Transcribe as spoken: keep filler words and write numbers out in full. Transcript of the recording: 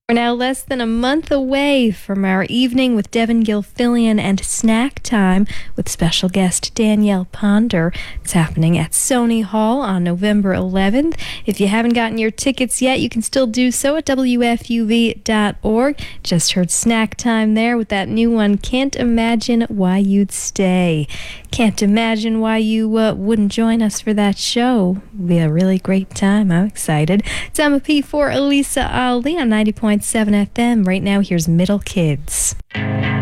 We're now less than a month away from our evening with Devin Gilfillian and Snack Time with special guest Danielle Ponder. It's happening at Sony Hall on November eleventh. If you haven't gotten your tickets yet, you can still do so at W F U V dot org. Just heard Snack Time there with that new one, Can't Imagine Why You'd Stay. Can't imagine why you uh, wouldn't join us for that show. It'll be a really great time. I'm excited. It's Emma P for Elisa Ali on ninety point seven F M. Right now, here's Middle Kids.